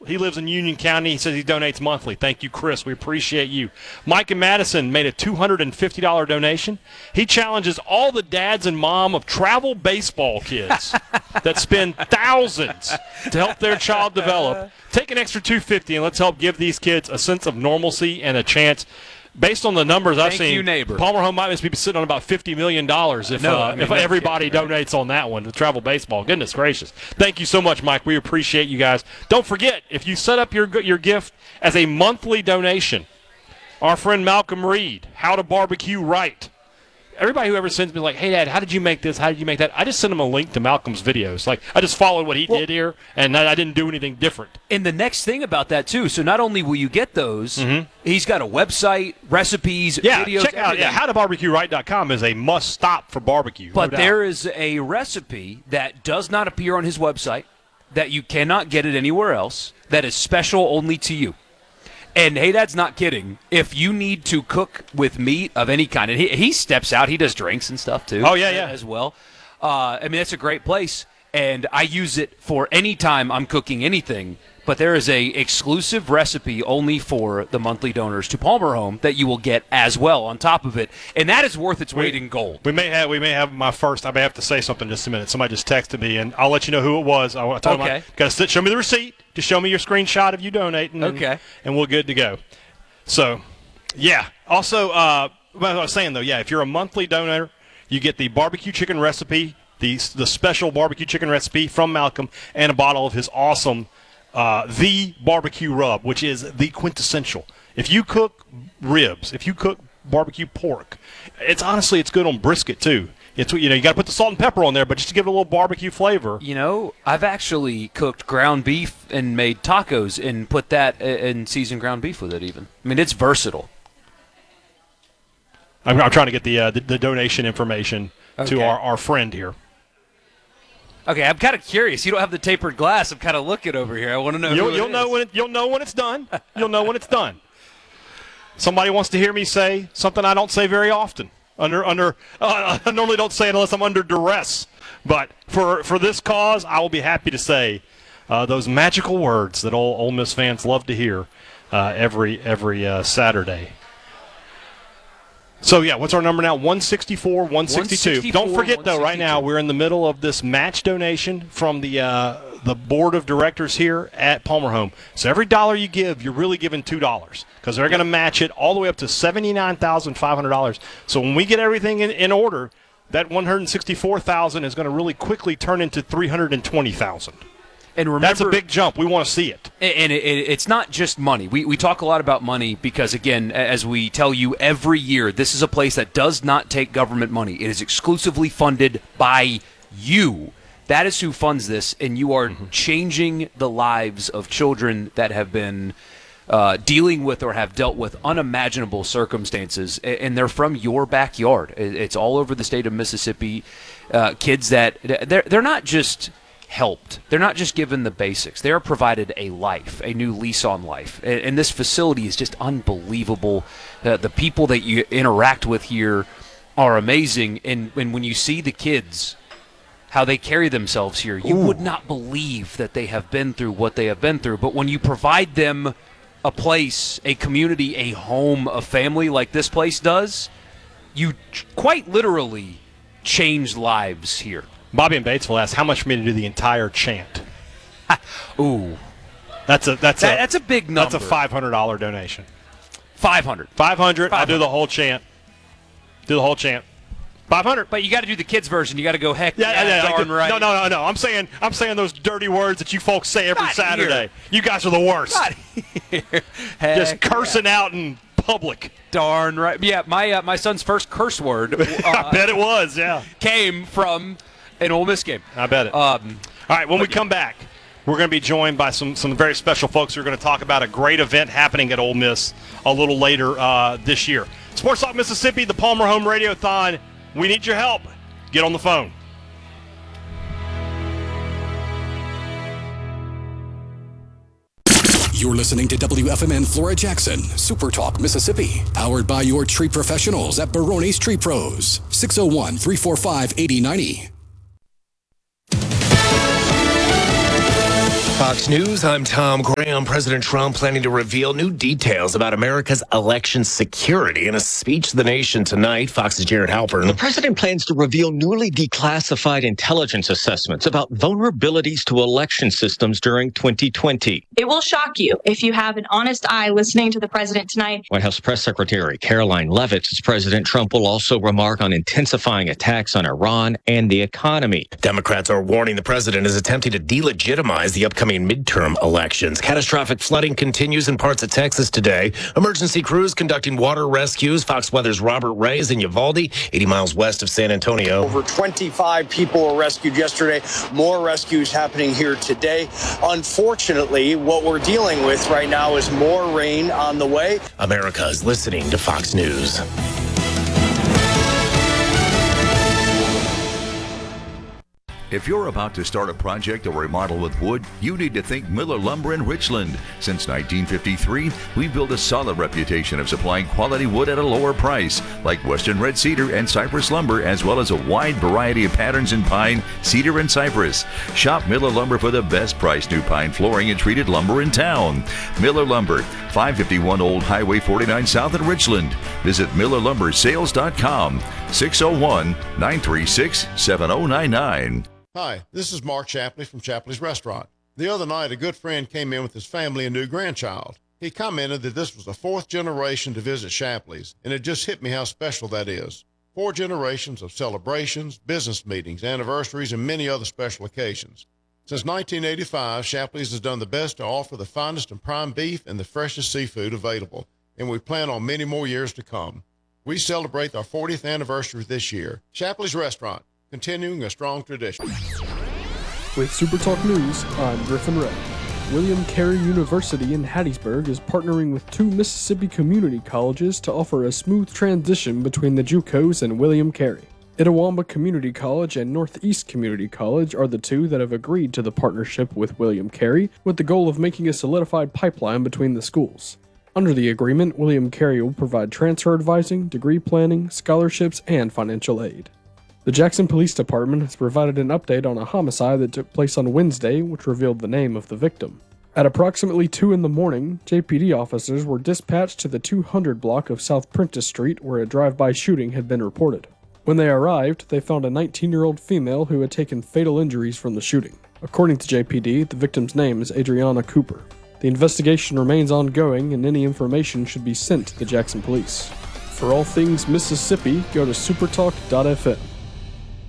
He lives in Union County. He says he donates monthly. Thank you, Chris. We appreciate you. Mike in Madison made a $250 donation. He challenges all the dads and mom of travel baseball kids that spend thousands to help their child develop. Take an extra $250 and let's help give these kids a sense of normalcy and a chance. Based on the numbers I've seen, Palmer Home might be sitting on about $50 million if everybody donates on that one to travel baseball. Goodness gracious. Thank you so much, Mike. We appreciate you guys. Don't forget, if you set up your gift as a monthly donation, our friend Malcolm Reed, How to Barbecue Right. Everybody who ever sends me like, hey, Dad, how did you make this? How did you make that? I just send him a link to Malcolm's videos. Like, I just followed what he did here, and I didn't do anything different. And the next thing about that, too, so not only will you get those, he's got a website, recipes, videos. Check out howtobarbecueright.com is a must-stop for barbecue. But there is a recipe that does not appear on his website, that you cannot get it anywhere else, that is special only to you. And, hey, that's not kidding. If you need to cook with meat of any kind, and he steps out, he does drinks and stuff too. Oh, yeah. As well. I mean, that's a great place, and I use it for any time I'm cooking anything. But there is a exclusive recipe only for the monthly donors to Palmer Home that you will get as well on top of it, and that is worth its weight in gold. We may have my first. I may have to say something in just a minute. Somebody just texted me, and I'll let you know who it was. I told them, got to show me the receipt. Just show me your screenshot of you donating. And we're good to go. So, yeah. Also, what I was saying though, if you're a monthly donor, you get the barbecue chicken recipe, the special barbecue chicken recipe from Malcolm, and a bottle of his awesome. The barbecue rub, which is the quintessential. If you cook ribs, if you cook barbecue pork, it's good on brisket too. It's you got to put the salt and pepper on there, but just to give it a little barbecue flavor. I've actually cooked ground beef and made tacos and put that and seasoned ground beef with it. Even it's versatile. I'm trying to get the donation information to our friend here. Okay, I'm kind of curious. You don't have the tapered glass. I'm kind of looking over here. I want to know. You'll know when it's done. You'll know when it's done. Somebody wants to hear me say something I don't say very often. I normally don't say it unless I'm under duress. But for this cause, I will be happy to say those magical words that Ole Miss fans love to hear every Saturday. So, what's our number now? 164, 162. Don't forget, though, right now we're in the middle of this match donation from the board of directors here at Palmer Home. So every dollar you give, you're really giving $2 because they're going to match it all the way up to $79,500. So when we get everything in order, that $164,000 is going to really quickly turn into $320,000. And remember, that's a big jump. We want to see it. And it's not just money. We talk a lot about money because, again, as we tell you every year, this is a place that does not take government money. It is exclusively funded by you. That is who funds this, and you are changing the lives of children that have been dealing with or have dealt with unimaginable circumstances, and they're from your backyard. It's all over the state of Mississippi. Kids that they're not just helped. They're not just given the basics. They are provided a life, a new lease on life. And this facility is just unbelievable. The people that you interact with here are amazing. And when you see the kids, how they carry themselves here, you would not believe that they have been through what they have been through. But when you provide them a place, a community, a home, a family like this place does, you quite literally change lives here. Bobby in Batesville asked how much for me to do the entire chant. Ooh, that's a big number. That's a $500 donation. $500. I'll do the whole chant. $500. But you got to do the kids version. You got to go heck darn right. No. I'm saying those dirty words that you folks say every Saturday. Here. You guys are the worst. Not here. Just cursing out in public. Darn right. Yeah, my son's first curse word. I bet it was. Yeah, came from an Ole Miss game. I bet it. All right, when we come back, we're going to be joined by some very special folks who are going to talk about a great event happening at Ole Miss a little later this year. Sports Talk Mississippi, the Palmer Home Radiothon. We need your help. Get on the phone. You're listening to WFMN Flora Jackson, Super Talk Mississippi, powered by your tree professionals at Barone's Tree Pros, 601-345-8090. Fox News, I'm Tom Graham. President Trump planning to reveal new details about America's election security in a speech to the nation tonight. Fox's Jared Halpern. The president plans to reveal newly declassified intelligence assessments about vulnerabilities to election systems during 2020. It will shock you if you have an honest eye listening to the president tonight. White House Press Secretary Caroline Leavitt says President Trump will also remark on intensifying attacks on Iran and the economy. Democrats are warning the president is attempting to delegitimize the upcoming midterm elections. Catastrophic flooding continues in parts of Texas today. Emergency crews conducting water rescues. Fox Weather's Robert Ray is in Uvalde, 80 miles west of San Antonio. Over 25 people were rescued yesterday. More rescues happening here today. Unfortunately, what we're dealing with right now is more rain on the way. America is listening to Fox News. If you're about to start a project or remodel with wood, you need to think Miller Lumber in Richland. Since 1953, we've built a solid reputation of supplying quality wood at a lower price, like Western Red Cedar and Cypress Lumber, as well as a wide variety of patterns in pine, cedar, and cypress. Shop Miller Lumber for the best price new pine flooring and treated lumber in town. Miller Lumber, 551 Old Highway 49 South in Richland. Visit MillerLumberSales.com, 601-936-7099. Hi, this is Mark Shapley from Shapley's Restaurant. The other night, a good friend came in with his family and new grandchild. He commented that this was the fourth generation to visit Shapley's, and it just hit me how special that is. 4 generations of celebrations, business meetings, anniversaries, and many other special occasions. Since 1985, Shapley's has done the best to offer the finest and prime beef and the freshest seafood available, and we plan on many more years to come. We celebrate our 40th anniversary this year. Shapley's Restaurant, continuing a strong tradition. With Super Talk News, I'm Griffin Ray. William Carey University in Hattiesburg is partnering with 2 Mississippi community colleges to offer a smooth transition between the JUCOs and William Carey. Itawamba Community College and Northeast Community College are the 2 that have agreed to the partnership with William Carey, with the goal of making a solidified pipeline between the schools. Under the agreement, William Carey will provide transfer advising, degree planning, scholarships, and financial aid. The Jackson Police Department has provided an update on a homicide that took place on Wednesday, which revealed the name of the victim. At approximately 2 in the morning, JPD officers were dispatched to the 200 block of South Prentice Street where a drive-by shooting had been reported. When they arrived, they found a 19-year-old female who had taken fatal injuries from the shooting. According to JPD, the victim's name is Adriana Cooper. The investigation remains ongoing, and any information should be sent to the Jackson Police. For all things Mississippi, go to supertalk.fm.